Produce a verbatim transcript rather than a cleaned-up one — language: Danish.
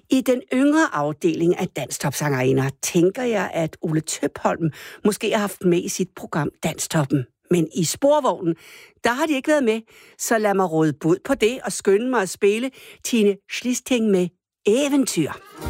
I den yngre afdeling af Danstopsangerinder tænker jeg, at Ole Tøpholm måske har haft med i sit program Danstoppen. Men i sporvognen, der har de ikke været med, så lad mig råde bod på det og skynde mig at spille Tine Schlisting med Eventyr.